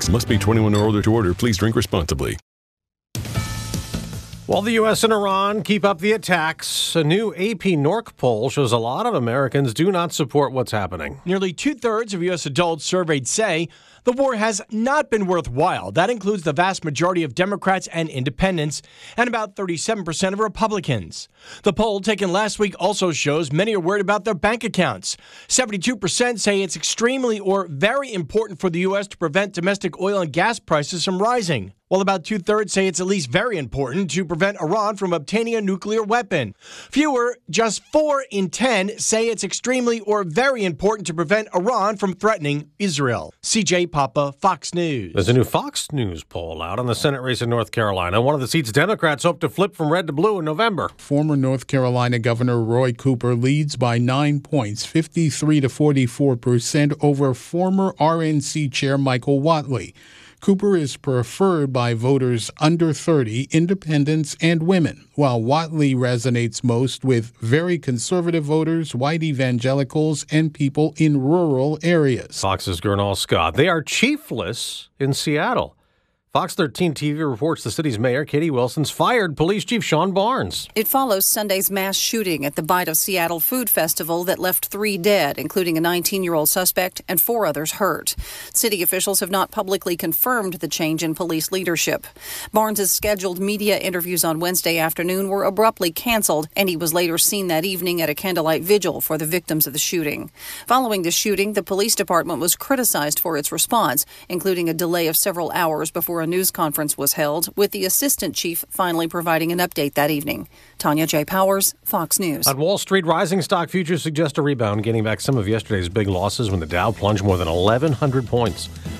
Must be 21 or older to order. Please drink responsibly. While the U.S. and Iran keep up the attacks, a new AP NORC poll shows a lot of Americans do not support what's happening. Nearly two-thirds of U.S. adults surveyed say the war has not been worthwhile. That includes the vast majority of Democrats and independents, and about 37% of Republicans. The poll taken last week also shows many are worried about their bank accounts. 72% say it's extremely or very important for the U.S. to prevent domestic oil and gas prices from rising, while about two-thirds say it's at least very important to prevent Iran from obtaining a nuclear weapon. Fewer, just 4 in 10, say it's extremely or very important to prevent Iran from threatening Israel. CJ Papa, Fox News. There's a new Fox News poll out on the Senate race in North Carolina. One of the seats Democrats hope to flip from red to blue in November. Former North Carolina Governor Roy Cooper leads by 9 points, 53 to 44% over former RNC Chair Michael Whatley. Cooper is preferred by voters under 30, independents, and women, while Whatley resonates most with very conservative voters, white evangelicals, and people in rural areas. Fox's Gernal Scott. They are chiefless in Seattle. Fox 13 TV reports the city's mayor, Katie Wilson's fired Police Chief Sean Barnes. It follows Sunday's mass shooting at the Bite of Seattle Food Festival that left 3 dead, including a 19-year-old suspect and 4 others hurt. City officials have not publicly confirmed the change in police leadership. Barnes's scheduled media interviews on Wednesday afternoon were abruptly canceled, and he was later seen that evening at a candlelight vigil for the victims of the shooting. Following the shooting, the police department was criticized for its response, including a delay of several hours before a news conference was held, with the assistant chief finally providing an update that evening. Tanya J. Powers, Fox News. On Wall Street, rising stock futures suggest a rebound, gaining back some of yesterday's big losses when the Dow plunged more than 1,100 points.